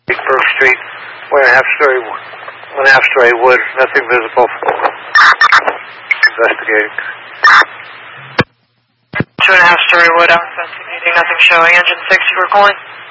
Burke Street, 1.5 story wood, nothing visible. Investigating. 2.5 story wood, investigating, nothing showing. Engine 6, you were calling?